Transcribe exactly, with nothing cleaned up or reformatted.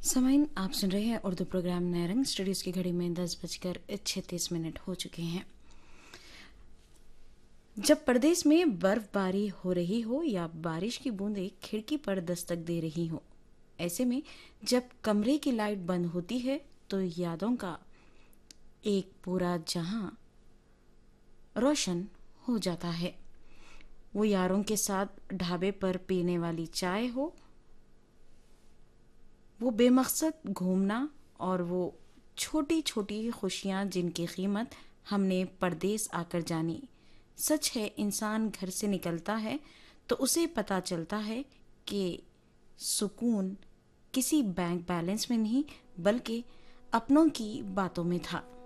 समाइन आप सुन रहे हैं उर्दू प्रोग्राम नए रंग। स्टूडियोज की घड़ी में दस बजकर छत्तीस मिनट हो चुके हैं। जब प्रदेश में बर्फबारी हो रही हो या बारिश की बूंदें खिड़की पर दस्तक दे रही हो, ऐसे में जब कमरे की लाइट बंद होती है तो यादों का एक पूरा जहां रोशन हो जाता है। वो यारों के साथ ढाबे पर पीने वाली चाय हो, वो बेमकसद घूमना और वो छोटी छोटी खुशियां जिनकी कीमत हमने परदेस आकर जानी। सच है, इंसान घर से निकलता है तो उसे पता चलता है कि सुकून किसी बैंक बैलेंस में नहीं बल्कि अपनों की बातों में था।